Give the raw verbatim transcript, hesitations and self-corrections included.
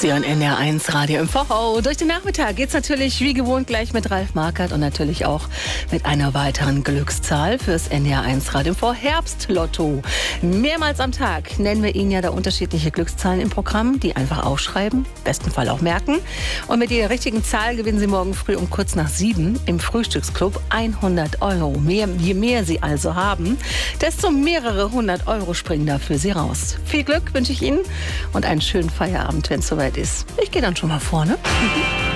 Sie hören N D R eins Radio im V V. Durch den Nachmittag geht's natürlich wie gewohnt gleich mit Ralf Markert und natürlich auch mit einer weiteren Glückszahl fürs N D R eins Radio im V V Herbstlotto. Mehrmals am Tag nennen wir Ihnen ja da unterschiedliche Glückszahlen im Programm, die einfach aufschreiben, im besten Fall auch merken. Und mit jeder richtigen Zahl gewinnen Sie morgen früh um kurz nach sieben im Frühstücksclub hundert Euro. Mehr, je mehr Sie also haben, desto mehrere hundert Euro springen da für Sie raus. Viel Glück wünsche ich Ihnen und einen schönen Feierabend, wenn es soweit ist. Ich gehe dann schon mal vorne.